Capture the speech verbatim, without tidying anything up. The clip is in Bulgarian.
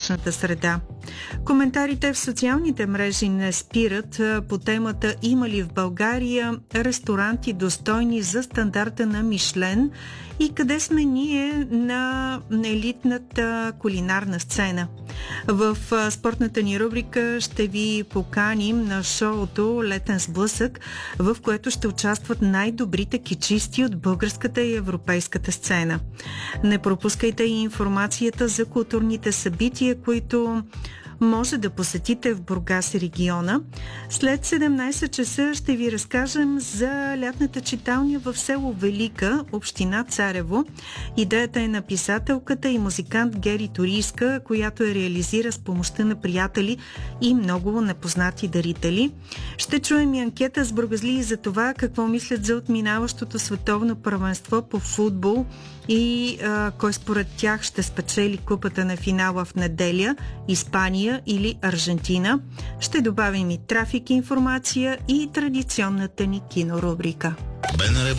вътрешната среда. Коментарите в социалните мрежи не спират по темата има ли в България ресторанти достойни за стандарта на Мишлен и къде сме ние на елитната кулинарна сцена. В спортната ни рубрика ще ви поканим на шоуто Летен сблъсък, в което ще участват най-добрите кичисти от българската и европейската сцена. Не пропускайте и информацията за културните събития, които може да посетите в Бургас и региона. След седемнайсет часа ще ви разкажем за лятната читалня в село Велика, община Царево. Идеята е на писателката и музикант Гери Торийска, която я реализира с помощта на приятели и много непознати дарители. Ще чуем и анкета с бургазлии за това какво мислят за отминаващото световно първенство по футбол и а, кой според тях ще спечели купата на финала в неделя – Испания или Аржентина. Ще добавим и трафик информация и традиционната ни кинорубрика.